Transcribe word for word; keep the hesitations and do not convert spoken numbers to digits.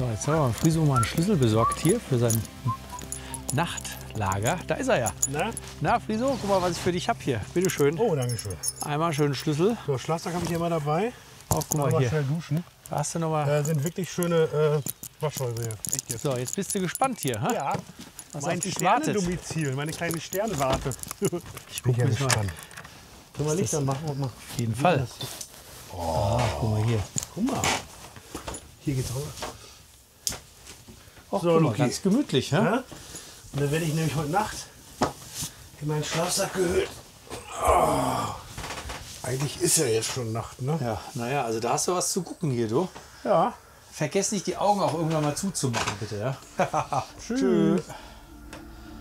So, jetzt haben wir Friso mal einen Schlüssel besorgt hier für sein Nachtlager. Da ist er ja. Na? Na, Friso, guck mal, was ich für dich habe hier. Bitte schön. Oh, danke schön. Einmal schönen Schlüssel. So, Schlafsack habe ich immer dabei. Auch, guck mal Mal hier. schnell duschen. Da hast du noch mal. Äh, sind wirklich schöne äh, Waschhäuser hier. Echt jetzt. So, jetzt bist du gespannt hier. Ha? Ja, Was mein auf dich wartet. Sternendomizil, meine kleine Sternwarte. Ich Bin guck ja mich mal. gespannt. Können wir ist Licht das? dann machen und mal. Auf jeden Fall. Oh. Ah, guck mal hier. Guck mal. Hier geht's rüber. Och, So, guck mal, Luki. ganz gemütlich. Ja? Ja? Und dann werde ich nämlich heute Nacht in meinen Schlafsack gehüllt. Oh. Eigentlich ist ja jetzt schon Nacht, ne? Ja, naja, also da hast du was zu gucken hier, du. Ja. Vergiss nicht, die Augen auch irgendwann mal zuzumachen, bitte. Ja? Tschüss.